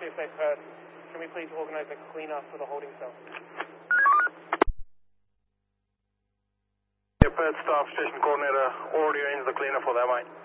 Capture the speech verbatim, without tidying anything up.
C S A Perth. Can we please organise a cleaner for the holding cell? Yeah, Perth Staff Station Coordinator, already arranged the cleaner for that, mate.